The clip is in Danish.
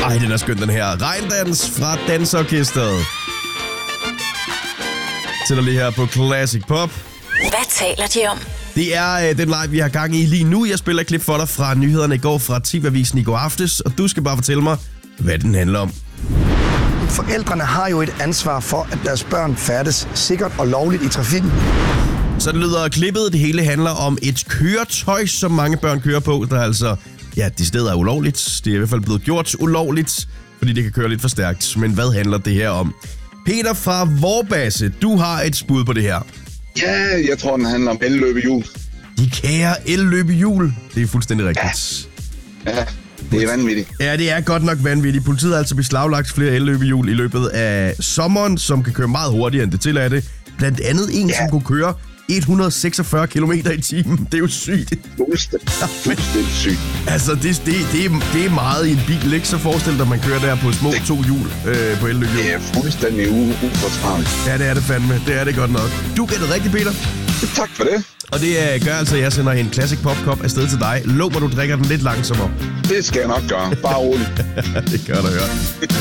Ej, den er skøn, den her. Regndans fra Dansorkestret. Sætter lige her på Classic Pop. Hvad taler de om? Det er den live, vi har gang i lige nu. Jeg spiller et klip for dig fra nyhederne i går fra TV-avisen i går aftes, og du skal bare fortælle mig, hvad den handler om. Forældrene har jo et ansvar for, at deres børn færdes sikkert og lovligt i trafikken. Så det lyder klippet. Det hele handler om et køretøj, som mange børn kører på, der altså, ja, de steder er ulovligt. Det er i hvert fald blevet gjort ulovligt, fordi det kan køre lidt for stærkt. Men hvad handler det her om? Peter fra Vorbasse, du har et bud på det her. Ja, jeg tror, den handler om elløbehjul. De kære elløbehjul. Det er fuldstændig rigtigt. Ja, det er vanvittigt. Ja, det er godt nok vanvittigt. Politiet har altså beslaglagt flere elløbehjul i løbet af sommeren, som kan køre meget hurtigere end det tilladte. Blandt andet en, som kunne køre 146 km i timen. Det er jo sygt. Fuldstændig sygt. Altså, det er meget i en bil, ikke? Så forestil dig, at man kører der på små 2 hjul på elløbehjul. Det er fuldstændig uforsvarligt. Ja, det er det fandme. Det er det godt nok. Du gætter rigtigt, Peter. Tak for det. Og det gør altså, at jeg sender en Classic Pop Cup afsted til dig. Lov mig, du drikker den lidt langsommere. Det skal jeg nok gøre. Bare roligt. Det gør der, høre.